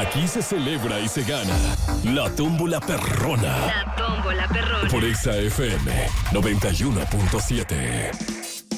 Aquí se celebra y se gana. La tómbola perrona. La tómbola perrona. Por Exa FM 91.7.